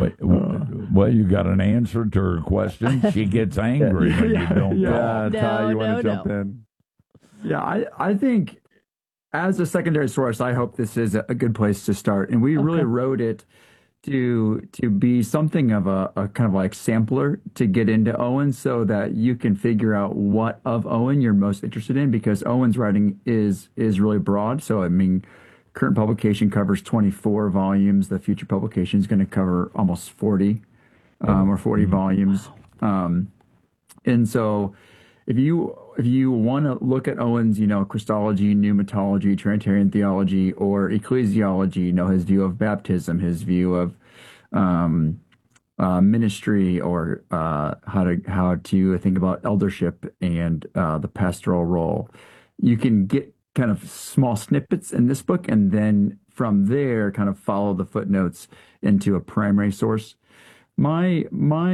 Well, you got an answer to her question. She gets angry when you don't talk. Ty, you want to No. jump in? Yeah, I think as a secondary source, I hope this is a good place to start. And we really wrote it to be something of a kind of like sampler to get into Owen so that you can figure out what of Owen you're most interested in, because Owen's writing is really broad. So I mean, current publication covers 24 volumes. The future publication is going to cover almost 40 or 40 volumes. And so if you want to look at Owen's, Christology, pneumatology, Trinitarian theology, or ecclesiology, his view of baptism, his view of ministry, or how to think about eldership and the pastoral role, you can get kind of small snippets in this book, and then from there, kind of follow the footnotes into a primary source. My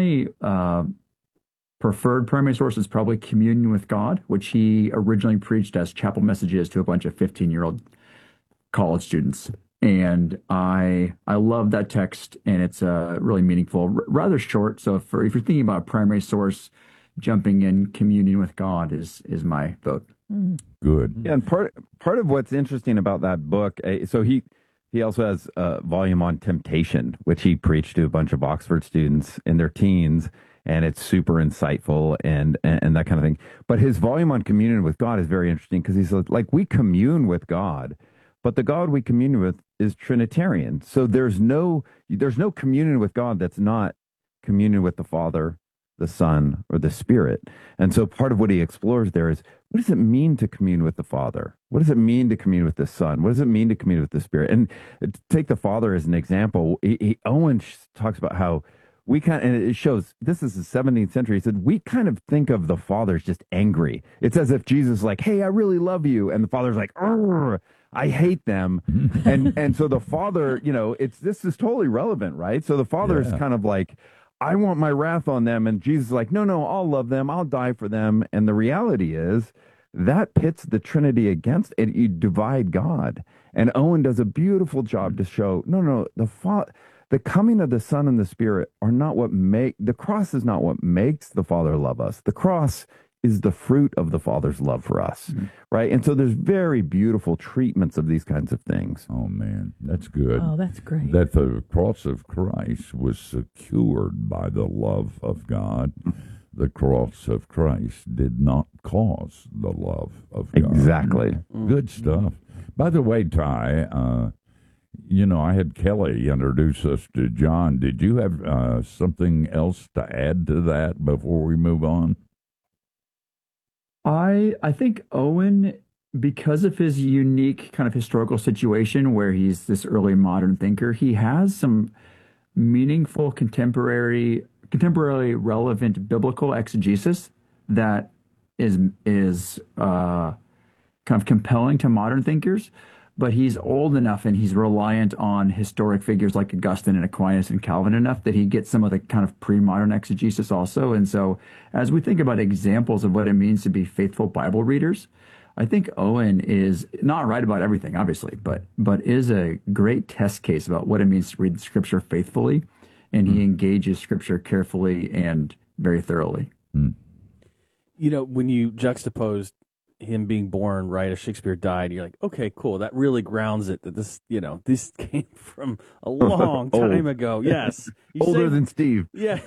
preferred primary source is probably Communion with God, which he originally preached as chapel messages to a bunch of 15-year-old college students. And I love that text, and it's really meaningful, rather short. So if you're thinking about a primary source, jumping in Communion with God is my vote. Good. Yeah, and part of what's interesting about that book, so he also has a volume on temptation, which he preached to a bunch of Oxford students in their teens, and it's super insightful and that kind of thing. But his volume on communion with God is very interesting because he's like, we commune with God, but the God we commune with is Trinitarian. So there's no communion with God that's not communion with the Father, the Son, or the Spirit. And so part of what he explores there is, what does it mean to commune with the Father? What does it mean to commune with the Son? What does it mean to commune with the Spirit? And take the Father as an example. Owen talks about how and it shows, this is the 17th century. He said, we kind of think of the Father as just angry. It's as if Jesus is like, hey, I really love you. And the Father's like, I hate them. and so the Father, this is totally relevant, right? So the Father is kind of like, I want my wrath on them. And Jesus is like, no, I'll love them. I'll die for them. And the reality is that pits the Trinity against it. You divide God. And Owen does a beautiful job to show, the coming of the Son and the Spirit are not the cross is not what makes the Father love us. The cross is the fruit of the Father's love for us, right? And so there's very beautiful treatments of these kinds of things. Oh, man, that's good. Oh, that's great. That the cross of Christ was secured by the love of God. The cross of Christ did not cause the love of God. Exactly. Good stuff. By the way, Ty, I had Kelly introduce us to John. Did you have something else to add to that before we move on? I think Owen, because of his unique kind of historical situation where he's this early modern thinker, he has some meaningful contemporarily relevant biblical exegesis that is kind of compelling to modern thinkers. But he's old enough and he's reliant on historic figures like Augustine and Aquinas and Calvin enough that he gets some of the kind of pre-modern exegesis also. And so as we think about examples of what it means to be faithful Bible readers, I think Owen is not right about everything, obviously, but is a great test case about what it means to read Scripture faithfully. And he engages Scripture carefully and very thoroughly. When you juxtapose him being born right as Shakespeare died, you're like, okay, cool. That really grounds it that this came from a long time ago. Yes. Older than Steve. Yes.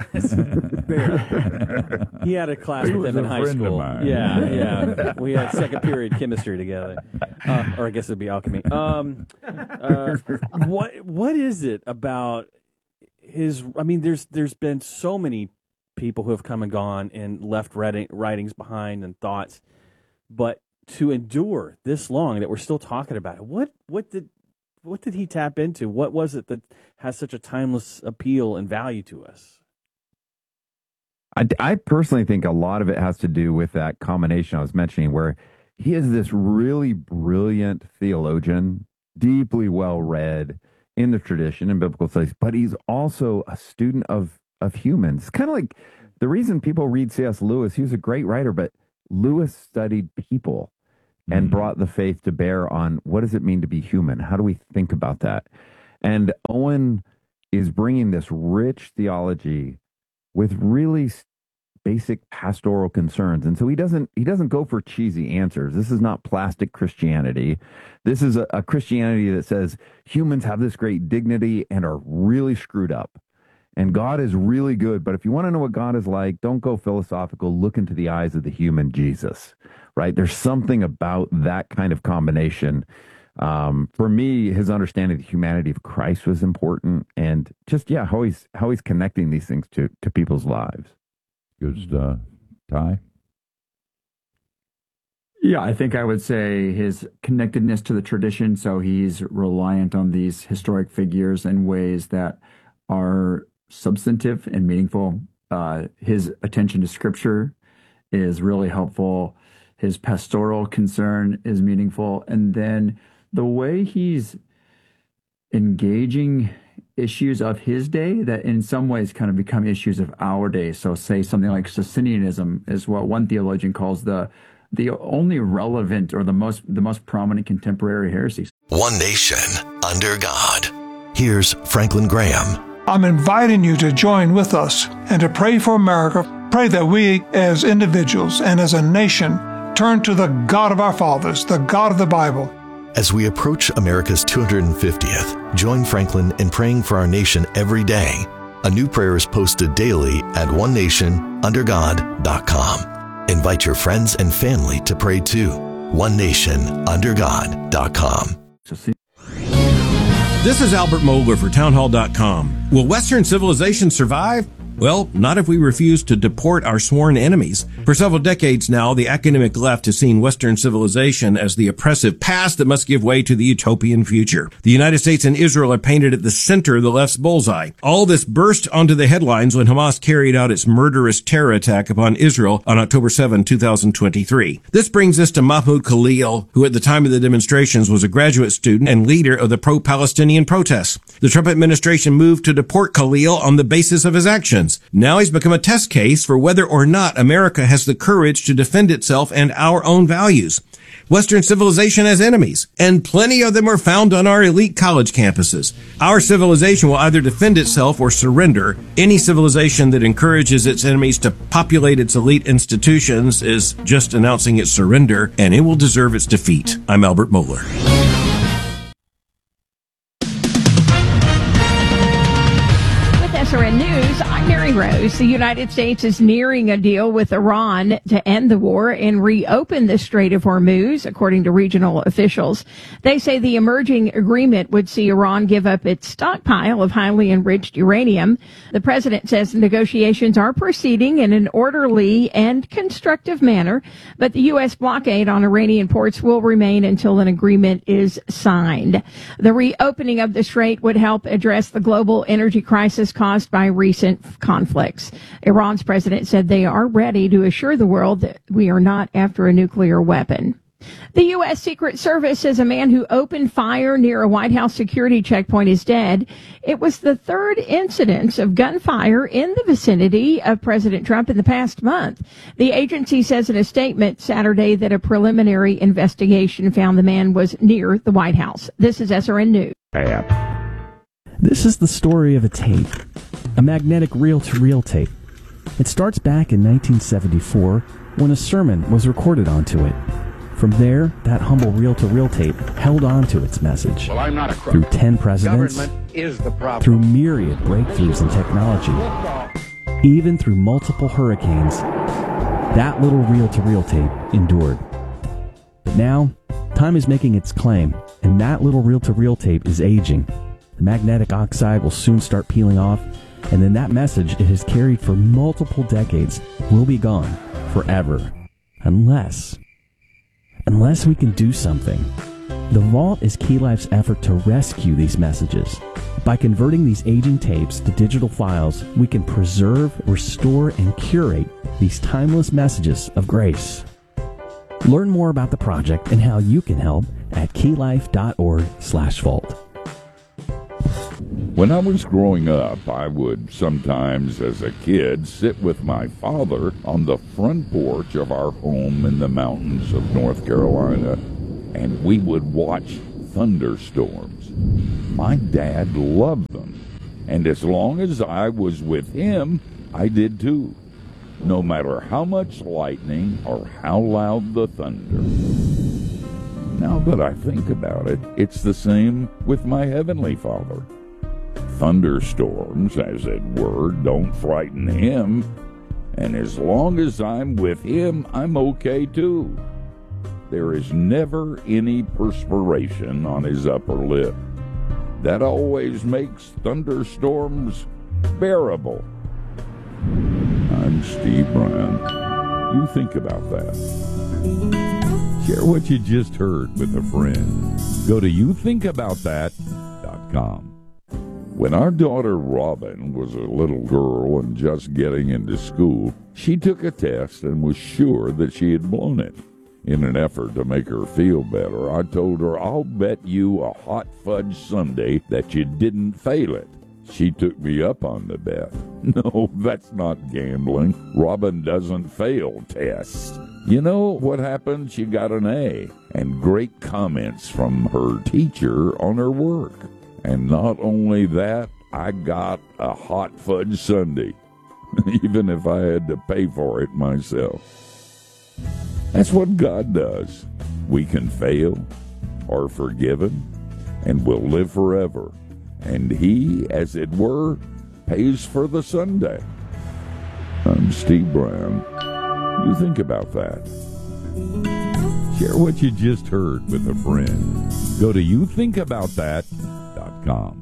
He had a class with him in high school. Yeah. We had second period chemistry together. Or I guess it'd be alchemy. What is it about there's been so many people who have come and gone and left writings behind and thoughts. But to endure this long that we're still talking about it, what did he tap into? What was it that has such a timeless appeal and value to us? I personally think a lot of it has to do with that combination I was mentioning, where he is this really brilliant theologian, deeply well read in the tradition in biblical studies, but he's also a student of humans. Kind of like the reason people read C.S. Lewis. He was a great writer, but Lewis studied people and brought the faith to bear on what does it mean to be human? How do we think about that? And Owen is bringing this rich theology with really basic pastoral concerns. And so he doesn't go for cheesy answers. This is not plastic Christianity. This is a Christianity that says humans have this great dignity and are really screwed up. And God is really good. But if you want to know what God is like, don't go philosophical. Look into the eyes of the human Jesus, right? There's something about that kind of combination. For me, his understanding of the humanity of Christ was important, and just how he's connecting these things to people's lives. Good stuff. Ty? Yeah, I think I would say his connectedness to the tradition. So he's reliant on these historic figures in ways that are substantive and meaningful. His attention to scripture is really helpful. His pastoral concern is meaningful. And then the way he's engaging issues of his day that in some ways kind of become issues of our day. So say something like Socinianism is what one theologian calls the only relevant or the most prominent contemporary heresies. One nation under God. Here's Franklin Graham. I'm inviting you to join with us and to pray for America. Pray that we as individuals and as a nation turn to the God of our fathers, the God of the Bible. As we approach America's 250th, join Franklin in praying for our nation every day. A new prayer is posted daily at onenationundergod.com. Invite your friends and family to pray too. onenationundergod.com. This is Albert Mohler for townhall.com. Will Western civilization survive? Well, not if we refuse to deport our sworn enemies. For several decades now, the academic left has seen Western civilization as the oppressive past that must give way to the utopian future. The United States and Israel are painted at the center of the left's bullseye. All this burst onto the headlines when Hamas carried out its murderous terror attack upon Israel on October 7, 2023. This brings us to Mahmoud Khalil, who at the time of the demonstrations was a graduate student and leader of the pro-Palestinian protests. The Trump administration moved to deport Khalil on the basis of his actions. Now he's become a test case for whether or not America has the courage to defend itself and our own values. Western civilization has enemies, and plenty of them are found on our elite college campuses. Our civilization will either defend itself or surrender. Any civilization that encourages its enemies to populate its elite institutions is just announcing its surrender, and it will deserve its defeat. I'm Albert Mohler. SRN News, I'm Mary Rose. The United States is nearing a deal with Iran to end the war and reopen the Strait of Hormuz, according to regional officials. They say the emerging agreement would see Iran give up its stockpile of highly enriched uranium. The president says negotiations are proceeding in an orderly and constructive manner, but the U.S. blockade on Iranian ports will remain until an agreement is signed. The reopening of the strait would help address the global energy crisis caused by recent conflicts. Iran's president said they are ready to assure the world that we are not after a nuclear weapon. The U.S. Secret Service says a man who opened fire near a White House security checkpoint is dead. It was the third incident of gunfire in the vicinity of President Trump in the past month. The agency says in a statement Saturday that a preliminary investigation found the man was near the White House. This is SRN News. This is the story of a tape, a magnetic reel-to-reel tape. It starts back in 1974 when a sermon was recorded onto it. From there, that humble reel-to-reel tape held on to its message. Well, I'm not a crook. Through 10 presidents, Government is the problem. through myriad breakthroughs in technology, even through multiple hurricanes, that little reel-to-reel tape endured. But now, time is making its claim, and that little reel-to-reel tape is aging. The magnetic oxide will soon start peeling off, and then that message it has carried for multiple decades will be gone forever. Unless we can do something. The Vault is Key Life's effort to rescue these messages. By converting these aging tapes to digital files, we can preserve, restore, and curate these timeless messages of grace. Learn more about the project and how you can help at keylife.org/vault. When I was growing up, I would sometimes, as a kid, sit with my father on the front porch of our home in the mountains of North Carolina, and we would watch thunderstorms. My dad loved them, And as long as I was with him, I did too, no matter how much lightning or how loud the thunder. Now that I think about it, it's the same with my Heavenly Father. Thunderstorms, as it were, don't frighten him, and as long as I'm with him, I'm okay too. There is never any perspiration on his upper lip. That always makes thunderstorms bearable. I'm Steve Brown. You think about that. Share what you just heard with a friend. Go to youthinkaboutthat.com. When our daughter Robin was a little girl and just getting into school, she took a test and was sure that she had blown it. In an effort to make her feel better, I told her, I'll bet you a hot fudge sundae that you didn't fail it. She took me up on the bet. No, that's not gambling. Robin doesn't fail tests. You know what happened? She got an A and great comments from her teacher on her work. And not only that, I got a hot fudge sundae, even if I had to pay for it myself. That's what God does. We can fail, are forgiven, and will live forever. And He, as it were, pays for the sundae. I'm Steve Brown. You think about that. Share what you just heard with a friend. Go to youthinkaboutthat.com.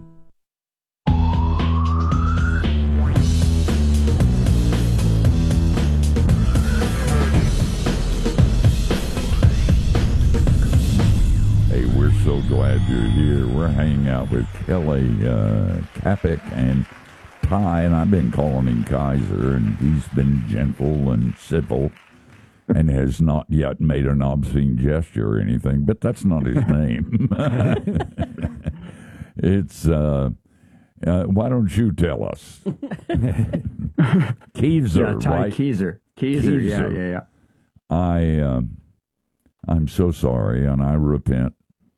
We're so glad you're here. We're hanging out with Kelly Kapic and Ty, and I've been calling him Kaiser, and he's been gentle and civil and has not yet made an obscene gesture or anything, but that's not his name. It's, why don't you tell us? Kaiser, Ty right? Kaiser, yeah. I'm so sorry, and I repent.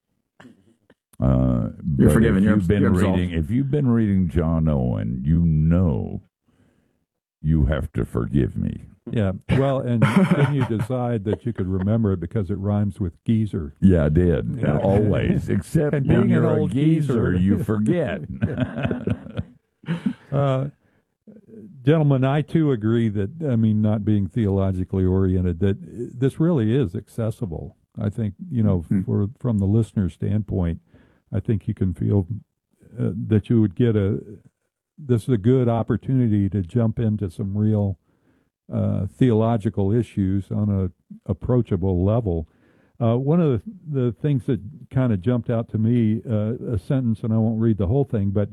You're forgiven. If you've been reading John Owen, you know you have to forgive me. Yeah, well, and then you decide that you could remember it because it rhymes with geezer. Yeah, I did. Yeah. Always. Except and when being you're an a old geezer, you forget. Gentlemen, I too agree that, I mean, not being theologically oriented, that this really is accessible. I think, you know, from the listener's standpoint, I think you can feel that you would get this is a good opportunity to jump into some real theological issues on a approachable level. One of the things that kind of jumped out to me, a sentence, and I won't read the whole thing, but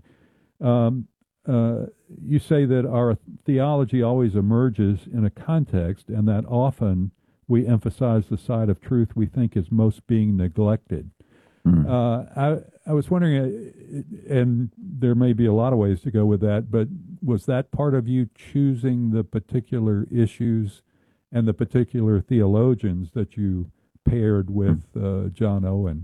you say that our theology always emerges in a context, and that often we emphasize the side of truth we think is most being neglected. I was wondering, and there may be a lot of ways to go with that, but was that part of you choosing the particular issues and the particular theologians that you paired with John Owen?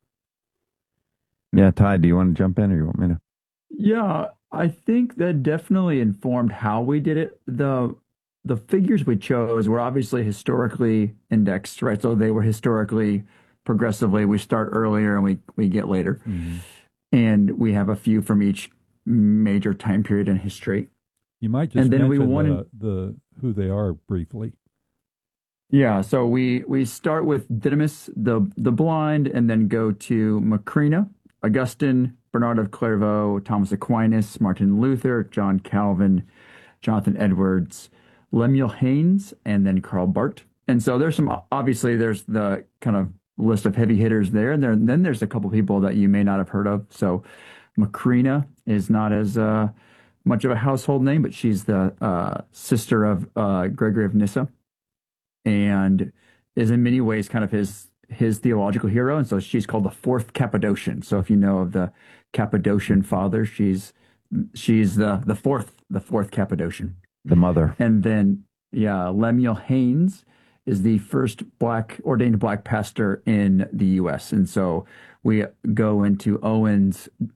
Yeah, Ty, do you want to jump in or you want me to? Yeah, I think that definitely informed how we did it. The figures we chose were obviously historically indexed, right? So they were historically progressively. We start earlier and we get later. Mm-hmm. And we have a few from each major time period in history. You might just mention the who they are briefly. Yeah, so we start with Didymus the blind, and then go to Macrina, Augustine, Bernard of Clairvaux, Thomas Aquinas, Martin Luther, John Calvin, Jonathan Edwards, Lemuel Haynes, and then Karl Barth. And so there's the kind of list of heavy hitters there. And then there's a couple people that you may not have heard of. So Macrina is not as much of a household name, but she's the sister of Gregory of Nyssa, and is in many ways kind of his theological hero. And so she's called the fourth Cappadocian. So if you know of the Cappadocian fathers, she's the fourth Cappadocian. The mother. And then, Lemuel Haynes is the first ordained black pastor in the U.S. And so we go into Owen's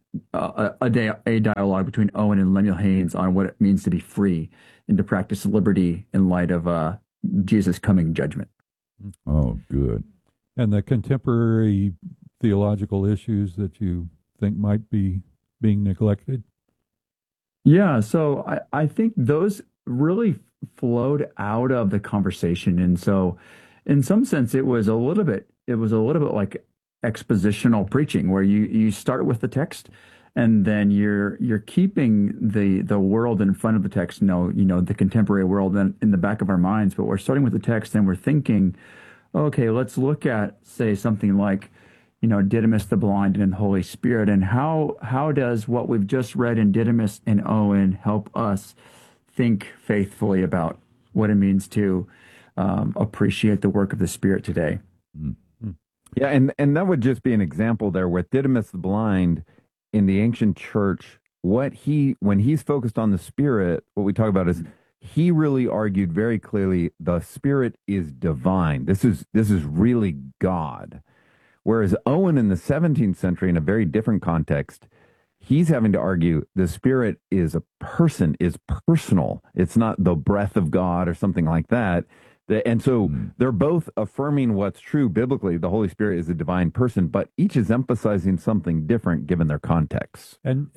a dialogue between Owen and Lemuel Haynes on what it means to be free and to practice liberty in light of Jesus' coming judgment. Oh, good. And the contemporary theological issues that you think might be being neglected? Yeah, so I think those really flowed out of the conversation. And so in some sense it was a little bit like expositional preaching, where you start with the text and then you're keeping the world in front of the text, the contemporary world in the back of our minds, but we're starting with the text and we're thinking, okay, let's look at, say, something like, Didymus the blind and the Holy Spirit, and how does what we've just read in Didymus and Owen help us think faithfully about what it means to appreciate the work of the Spirit today? Mm-hmm. Yeah, and that would just be an example there with Didymus the blind in the ancient church. When he's focused on the Spirit, what we talk about is he really argued very clearly the Spirit is divine. This is really God. Whereas Owen in the 17th century, in a very different context, he's having to argue the Spirit is a person, is personal. It's not the breath of God or something like that. And so they're both affirming what's true biblically. The Holy Spirit is a divine person, but each is emphasizing something different given their context. And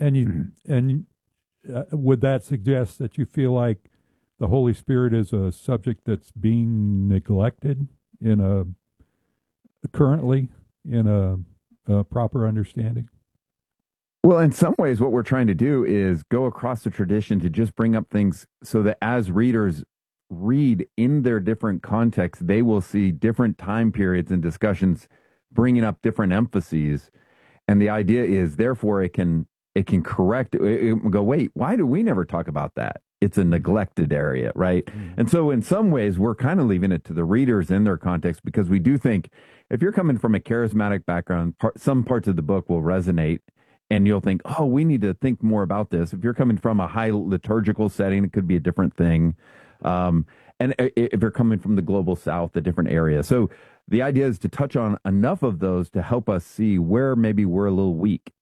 would that suggest that you feel like the Holy Spirit is a subject that's being neglected currently in a proper understanding? Well, in some ways, what we're trying to do is go across the tradition to just bring up things so that as readers read in their different contexts, they will see different time periods and discussions bringing up different emphases. And the idea is, therefore, it can correct it, go, wait, why do we never talk about that? It's a neglected area, right? Mm-hmm. And so in some ways, we're kind of leaving it to the readers in their context, because we do think if you're coming from a charismatic background, some parts of the book will resonate and you'll think, oh, we need to think more about this. If you're coming from a high liturgical setting, it could be a different thing. And if you're coming from the global south, a different area. So the idea is to touch on enough of those to help us see where maybe we're a little weak.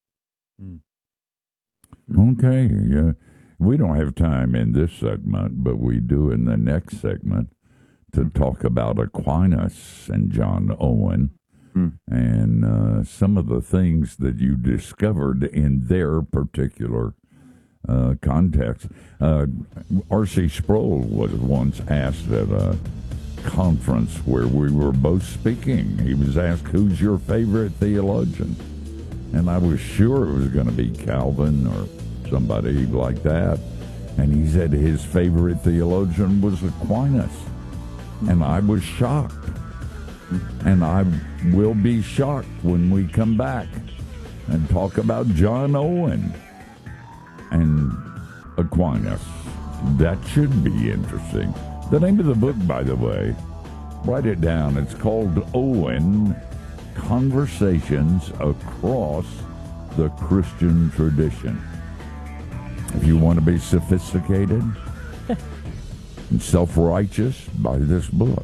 Okay. Yeah. We don't have time in this segment, but we do in the next segment to talk about Aquinas and John Owen and some of the things that you discovered in their particular context. R.C. Sproul was once asked at a conference where we were both speaking. He was asked, who's your favorite theologian? And I was sure it was going to be Calvin or somebody like that. And he said his favorite theologian was Aquinas. And I was shocked. And I will be shocked when we come back and talk about John Owen and Aquinas. That should be interesting. The name of the book, by the way, write it down. It's called Owen, Conversations Across the Christian Tradition. If you want to be sophisticated and self-righteous, buy this book.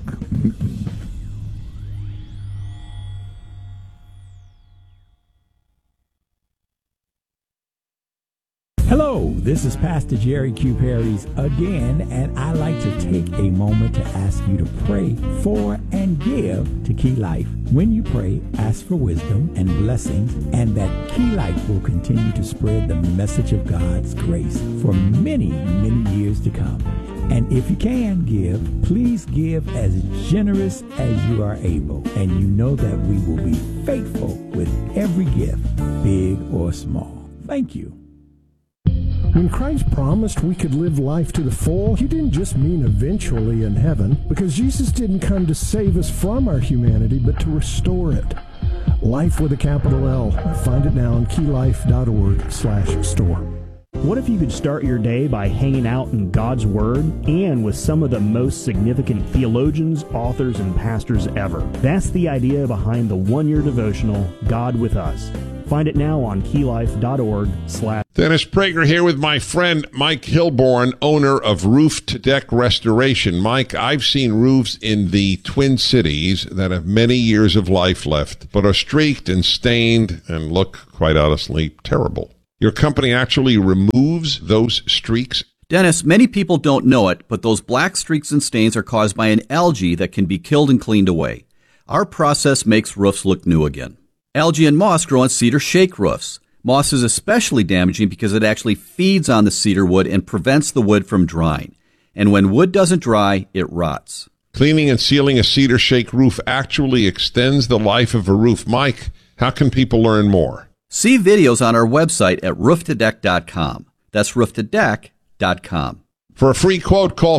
Hello, this is Pastor Jerry Q. Perry's again, and I like to take a moment to ask you to pray for and give to Key Life. When you pray, ask for wisdom and blessings, and that Key Life will continue to spread the message of God's grace for many, many years to come. And if you can give, please give as generous as you are able, and you know that we will be faithful with every gift, big or small. Thank you. When Christ promised we could live life to the full, he didn't just mean eventually in heaven, because Jesus didn't come to save us from our humanity, but to restore it. Life with a capital L. Find it now on keylife.org/store. What if you could start your day by hanging out in God's Word and with some of the most significant theologians, authors, and pastors ever? That's the idea behind the one-year devotional, God with Us. Find it now on keylife.org/. Dennis Prager here with my friend Mike Hilborn, owner of Roof to Deck Restoration. Mike, I've seen roofs in the Twin Cities that have many years of life left, but are streaked and stained and look, quite honestly, terrible. Your company actually removes those streaks? Dennis, many people don't know it, but those black streaks and stains are caused by an algae that can be killed and cleaned away. Our process makes roofs look new again. Algae and moss grow on cedar shake roofs. Moss is especially damaging because it actually feeds on the cedar wood and prevents the wood from drying. And when wood doesn't dry, it rots. Cleaning and sealing a cedar shake roof actually extends the life of a roof. Mike, how can people learn more? See videos on our website at rooftodeck.com. That's rooftodeck.com. For a free quote, call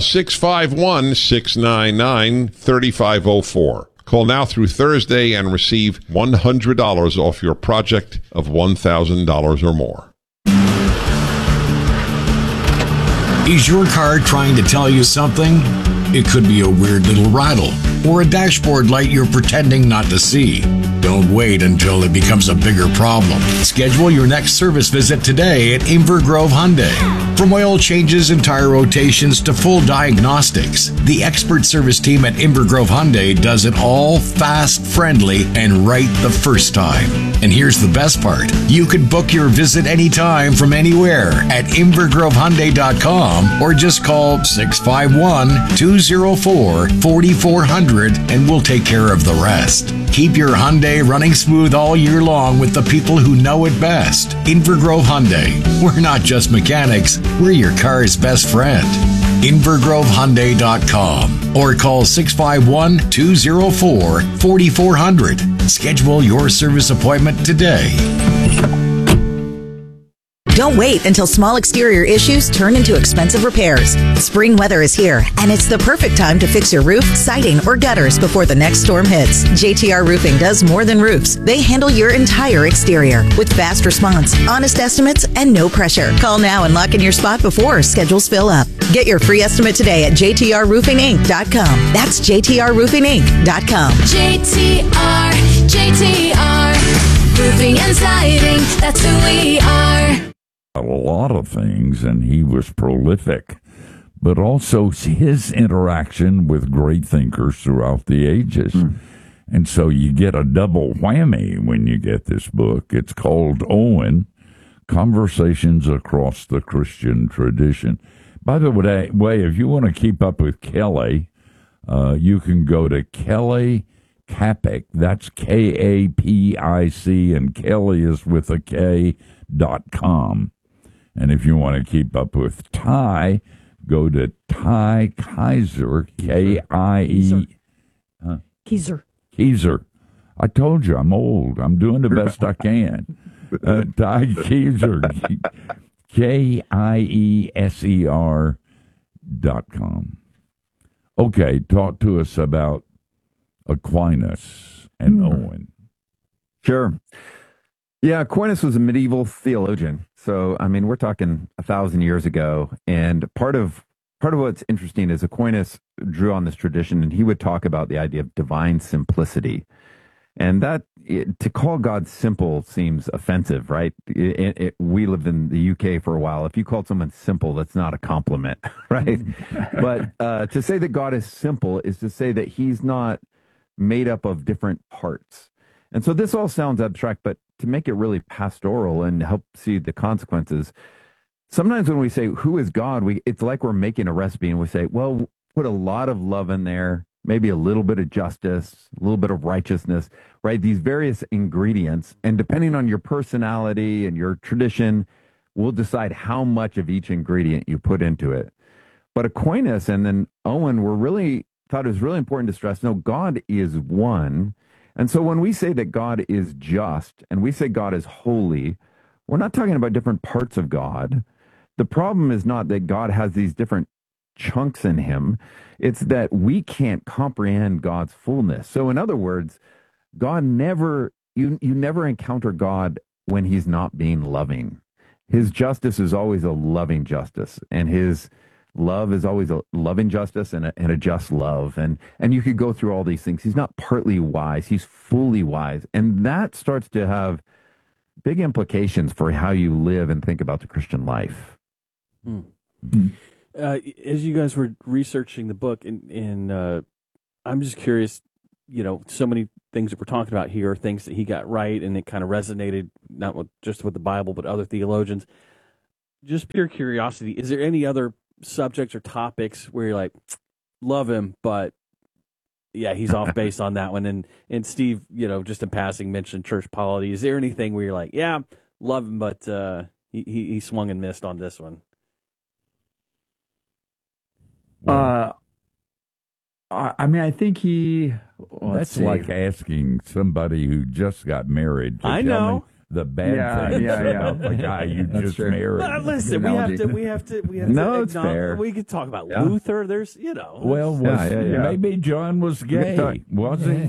651-699-3504. Call now through Thursday and receive $100 off your project of $1,000 or more. Is your car trying to tell you something? It could be a weird little rattle or a dashboard light you're pretending not to see. Don't wait until it becomes a bigger problem. Schedule your next service visit today at Inver Grove Hyundai. From oil changes and tire rotations to full diagnostics, the expert service team at Inver Grove Hyundai does it all fast, friendly, and right the first time. And here's the best part. You can book your visit anytime from anywhere at invergrovehyundai.com or just call 651-204-4400 and we'll take care of the rest. Keep your Hyundai running smooth all year long with the people who know it best. Inver Grove Hyundai. We're not just mechanics, we're your car's best friend. invergrovehyundai.com or call 651-204-4400. Schedule your service appointment today. Don't wait until small exterior issues turn into expensive repairs. Spring weather is here, and it's the perfect time to fix your roof, siding, or gutters before the next storm hits. JTR Roofing does more than roofs. They handle your entire exterior with fast response, honest estimates, and no pressure. Call now and lock in your spot before schedules fill up. Get your free estimate today at jtrroofinginc.com. That's jtrroofinginc.com. JTR Roofing and Siding, that's who we are. A lot of things, and he was prolific, but also his interaction with great thinkers throughout the ages. And so you get a double whammy when you get this book. It's called Owen, Conversations Across the Christian Tradition. By the way, if you want to keep up with Kelly, you can go to Kelly Kapic, that's K-A-P-I-C, and Kelly is with a K.com. And if you want to keep up with Ty, go to Ty Kaiser, K-I-E. Keiser. I told you, I'm old. I'm doing the best I can. Ty Keiser, Keiser.com. Okay, talk to us about Aquinas and Owen. Sure. Yeah, Aquinas was a medieval theologian. So, I mean, we're talking 1,000 years ago. And part of what's interesting is Aquinas drew on this tradition, and he would talk about the idea of divine simplicity. And to call God simple seems offensive, right? We lived in the UK for a while. If you called someone simple, that's not a compliment, right? But to say that God is simple is to say that he's not made up of different parts. And so this all sounds abstract, but to make it really pastoral and help see the consequences, sometimes when we say, who is God, it's like we're making a recipe and we say, well, put a lot of love in there, maybe a little bit of justice, a little bit of righteousness, right? These various ingredients. And depending on your personality and your tradition, we'll decide how much of each ingredient you put into it. But Aquinas and then Owen thought it was really important to stress, no, God is one. And so when we say that God is just and we say God is holy, we're not talking about different parts of God. The problem is not that God has these different chunks in him. It's that we can't comprehend God's fullness. So in other words, God you never encounter God when he's not being loving. His justice is always a loving justice, and his love is always a loving justice and a just love. And you could go through all these things. He's not partly wise. He's fully wise. And that starts to have big implications for how you live and think about the Christian life. As you guys were researching the book, and I'm just curious, so many things that we're talking about here are things that he got right, and it kind of resonated not just with the Bible, but other theologians. Just pure curiosity, is there any other subjects or topics where you're like, love him, but yeah, he's off base on that one? And Steve, just in passing, mentioned church polity. Is there anything where you're like, yeah, love him, but he swung and missed on this one? I think he. That's like asking somebody who just got married to tell me the bad things about the guy you just married. Listen, we have to. No, it's fair. We could talk about Luther. There's, Well, maybe John was gay, was he?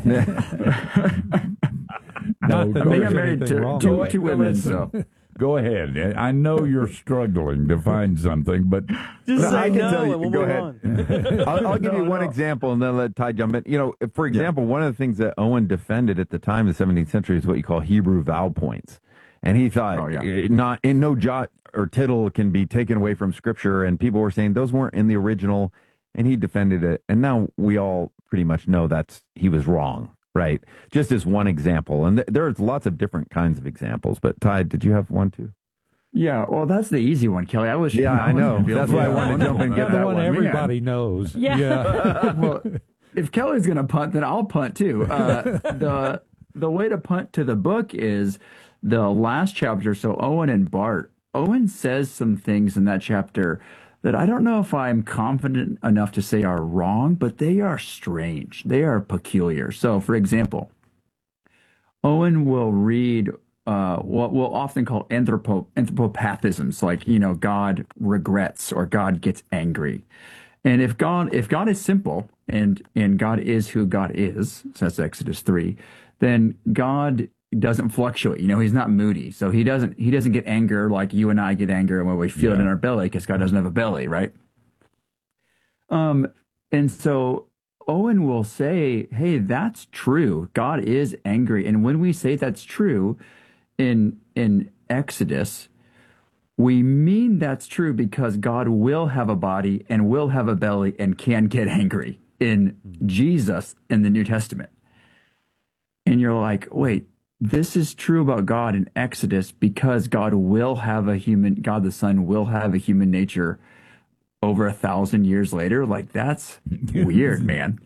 Not that They there's got married anything wrong to with two women. So. Go ahead. I know you're struggling to find something, but just say I can tell no, you. and we'll Go move ahead. on. I'll give you one example, and then let Ty jump in. For example, one of the things that Owen defended at the time in the 17th century is what you call Hebrew vowel points, and he thought not in no jot or tittle can be taken away from Scripture, and people were saying those weren't in the original, and he defended it, and now we all pretty much know he was wrong. Right. Just as one example. And there's lots of different kinds of examples. But Ty, did you have one too? Yeah, well, that's the easy one, Kelly. I know. That's why I wanted to jump and get that one. Everybody knows. Yeah. Well, if Kelly's going to punt, then I'll punt too. The way to punt to the book is the last chapter. So Owen and Bart. Owen says some things in that chapter that I don't know if I'm confident enough to say are wrong, but they are strange. They are peculiar. So, for example, Owen will read what we'll often call anthropopathisms, like, God regrets or God gets angry. And if God is simple and God is who God is, so that's Exodus 3, then God doesn't fluctuate. He's not moody. So he doesn't get anger like you and I get anger when we feel it in our belly, because God doesn't have a belly, right? And so Owen will say, hey, that's true. God is angry. And when we say that's true in Exodus, we mean that's true because God will have a body and will have a belly and can get angry in Jesus in the New Testament. And you're like, wait, this is true about God in Exodus because God the Son will have a human nature over 1,000 years later. Like, that's weird, man.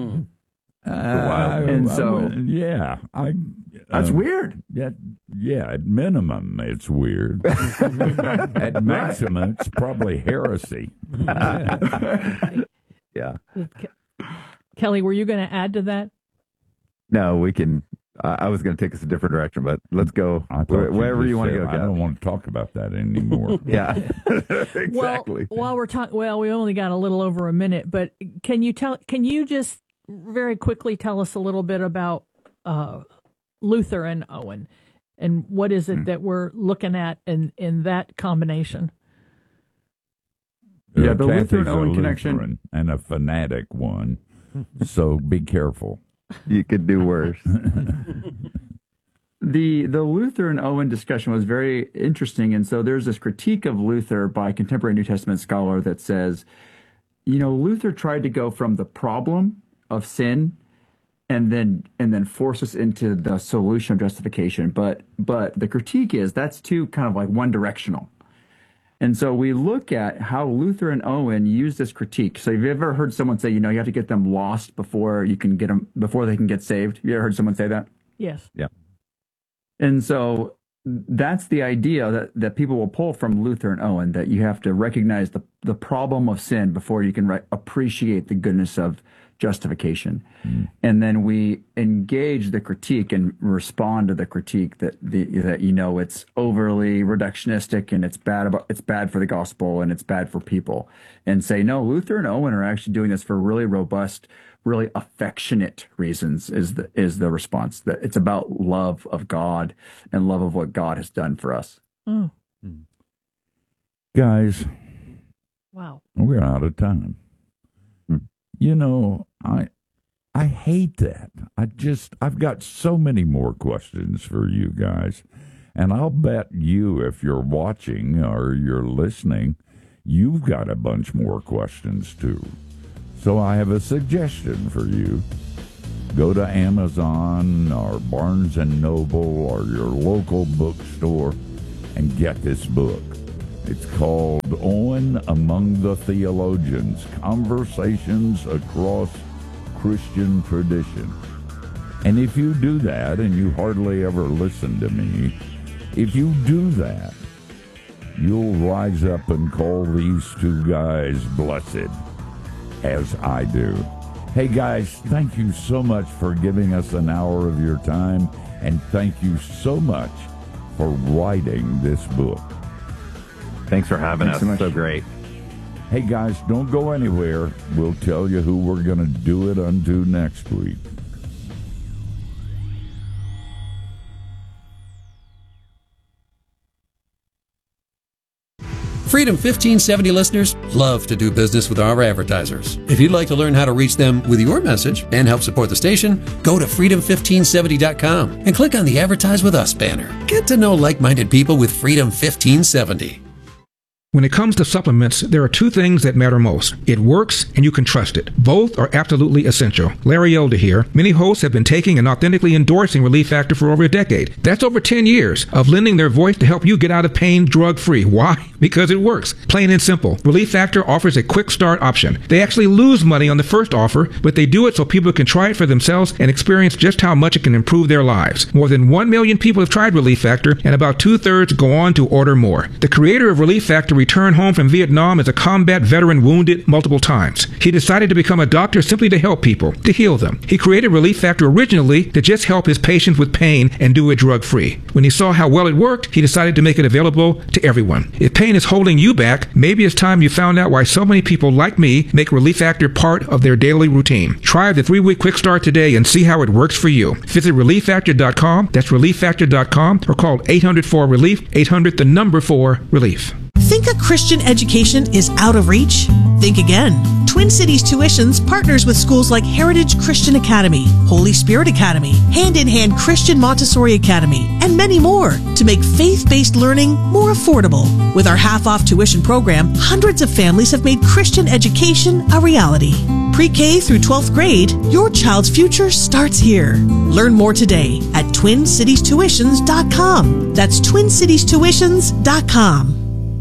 And so, that's weird. Yeah, at minimum, it's weird. At maximum, it's probably heresy. Yeah. Kelly, were you going to add to that? No, we can. I was going to take us a different direction, but let's go wherever you want to go. I don't want to talk about that anymore. Yeah, exactly. Well, while we're talking, we only got a little over a minute, but can you just very quickly tell us a little bit about Luther and Owen, and what is it that we're looking at in that combination? The Luther and Owen connection, and a fanatic one. So be careful. You could do worse. The Luther and Owen discussion was very interesting, and so there's this critique of Luther by a contemporary New Testament scholar that says, Luther tried to go from the problem of sin and then force us into the solution of justification, but the critique is that's too kind of like one directional. And so we look at how Luther and Owen use this critique. So have you ever heard someone say, you have to get them lost before they can get saved? You ever heard someone say that? Yes. Yeah. And so that's the idea that people will pull from Luther and Owen, that you have to recognize the problem of sin before you can appreciate the goodness of justification. And then we engage the critique and respond to the critique that it's overly reductionistic and it's bad for the gospel and it's bad for people, and say, no, Luther and Owen are actually doing this for really robust, really affectionate reasons is the response, that it's about love of God and love of what God has done for us. Guys. Wow. We're out of time. I hate that. I've got so many more questions for you guys. And I'll bet you, if you're watching or you're listening, you've got a bunch more questions too. So I have a suggestion for you. Go to Amazon or Barnes & Noble or your local bookstore and get this book. It's called Owen Among the Theologians, Conversations Across Christian Tradition. And if you do that, and you hardly ever listen to me, if you do that, you'll rise up and call these two guys blessed, as I do. Hey guys, thank you so much for giving us an hour of your time, and thank you so much for writing this book. Thanks for having us. So much. So great. Hey guys, don't go anywhere. We'll tell you who we're going to do it unto next week. Freedom 1570 listeners love to do business with our advertisers. If you'd like to learn how to reach them with your message and help support the station, go to freedom1570.com and click on the Advertise With Us banner. Get to know like-minded people with Freedom 1570. When it comes to supplements, there are two things that matter most. It works and you can trust it. Both are absolutely essential. Larry Elder here. Many hosts have been taking and authentically endorsing Relief Factor for over a decade. That's over 10 years of lending their voice to help you get out of pain drug-free. Why? Because it works. Plain and simple. Relief Factor offers a quick start option. They actually lose money on the first offer, but they do it so people can try it for themselves and experience just how much it can improve their lives. More than 1 million people have tried Relief Factor, and about 2/3 go on to order more. The creator of Relief Factor returned home from Vietnam as a combat veteran wounded multiple times. He decided to become a doctor simply to help people, to heal them. He created Relief Factor originally to just help his patients with pain and do it drug-free. When he saw how well it worked, he decided to make it available to everyone. If pain is holding you back, maybe it's time you found out why so many people like me make Relief Factor part of their daily routine. Try the 3-week quick start today and see how it works for you. Visit ReliefFactor.com, that's ReliefFactor.com, or call 800-4-RELIEF, 800-4-RELIEF. Think a Christian education is out of reach? Think again. Twin Cities Tuitions partners with schools like Heritage Christian Academy, Holy Spirit Academy, Hand in Hand Christian Montessori Academy, and many more to make faith-based learning more affordable. With our half-off tuition program, hundreds of families have made Christian education a reality. Pre-K through 12th grade, your child's future starts here. Learn more today at TwinCitiesTuitions.com. That's TwinCitiesTuitions.com.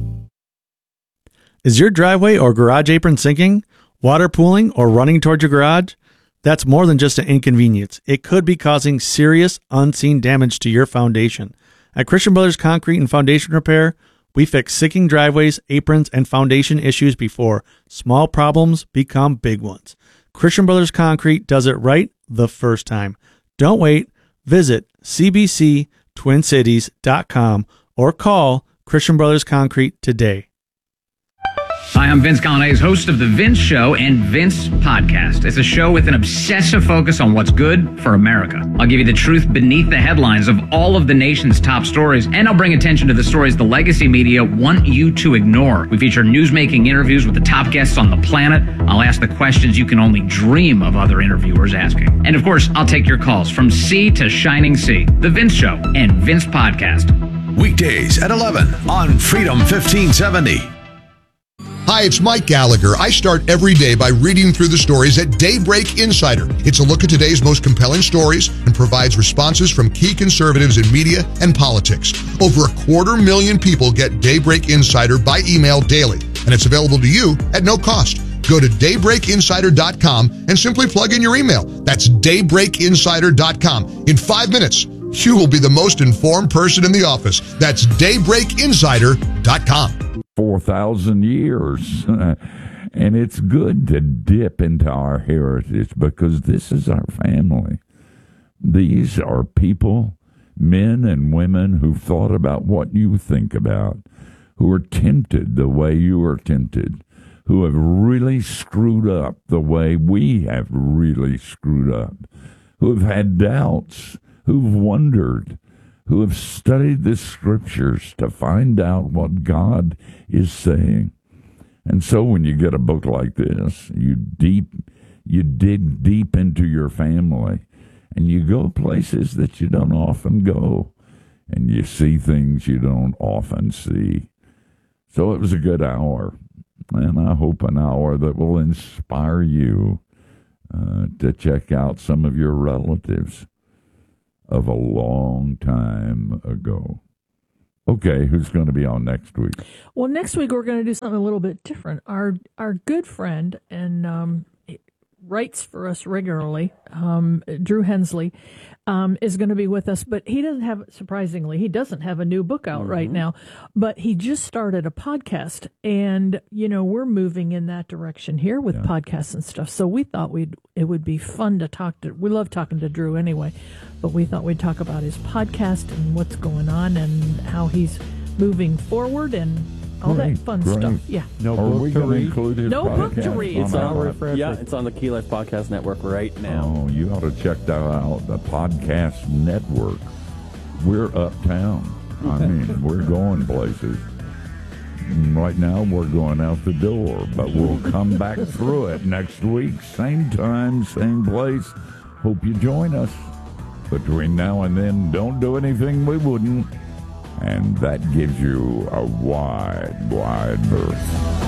Is your driveway or garage apron sinking, water pooling, or running towards your garage? That's more than just an inconvenience. It could be causing serious, unseen damage to your foundation. At Christian Brothers Concrete and Foundation Repair, we fix sinking driveways, aprons, and foundation issues before small problems become big ones. Christian Brothers Concrete does it right the first time. Don't wait. Visit cbctwincities.com or call Christian Brothers Concrete today. Hi, I'm Vince Gallane's host of The Vince Show and Vince Podcast. It's a show with an obsessive focus on what's good for America. I'll give you the truth beneath the headlines of all of the nation's top stories, and I'll bring attention to the stories the legacy media want you to ignore. We feature newsmaking interviews with the top guests on the planet. I'll ask the questions you can only dream of other interviewers asking. And of course, I'll take your calls from sea to shining sea. The Vince Show and Vince Podcast. Weekdays at 11 on Freedom 1570. Hi, it's Mike Gallagher. I start every day by reading through the stories at Daybreak Insider. It's a look at today's most compelling stories and provides responses from key conservatives in media and politics. Over 250,000 people get Daybreak Insider by email daily, and it's available to you at no cost. Go to daybreakinsider.com and simply plug in your email. That's daybreakinsider.com. In 5 minutes, you will be the most informed person in the office. That's daybreakinsider.com. 4,000 years. And it's good to dip into our heritage because this is our family. These are people, men and women who've thought about what you think about, who are tempted the way you are tempted, who have really screwed up the way we have really screwed up, who have had doubts, who've wondered, who have studied the scriptures to find out what God is saying. And so when you get a book like this, you dig deep into your family, and you go places that you don't often go, and you see things you don't often see. So it was a good hour, and I hope an hour that will inspire you to check out some of your relatives of a long time ago. Okay, who's going to be on next week? Well, next week we're going to do something a little bit different. Our good friend and writes for us regularly, Drew Hensley, is going to be with us, but he doesn't have a new book out right now, but he just started a podcast, and, we're moving in that direction here with podcasts and stuff, so we thought it would be fun to we love talking to Drew anyway, but we thought we'd talk about his podcast and what's going on and how he's moving forward and all that fun stuff. Yeah. No book to read. No book to read. It's on the Key Life Podcast Network right now. Oh, you ought to check that out. The Podcast Network. We're uptown. I mean, we're going places. Right now, we're going out the door, but we'll come back through it next week. Same time, same place. Hope you join us. Between now and then, don't do anything we wouldn't. And that gives you a wide, wide berth.